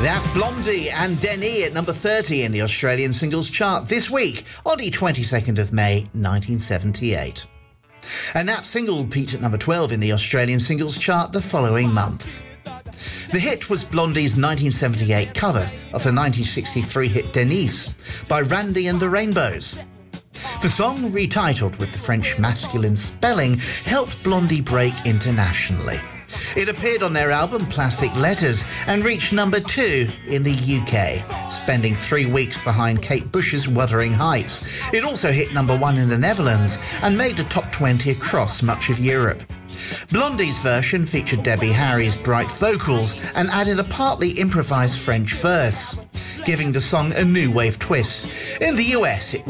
That's Blondie and Denis at number 30 in the Australian singles chart this week on the 22nd of May 1978. And that single peaked at number 12 in the Australian singles chart the following month. The hit was Blondie's 1978 cover of the 1963 hit Denise by Randy and the Rainbows. The song, retitled with the French masculine spelling, helped Blondie break internationally. It appeared on their album Plastic Letters and reached number 2 in the UK, spending 3 weeks behind Kate Bush's Wuthering Heights. It also hit number 1 in the Netherlands and made the top 20 across much of Europe. Blondie's version featured Debbie Harry's bright vocals and added a partly improvised French verse, giving the song a new wave twist. In the US, it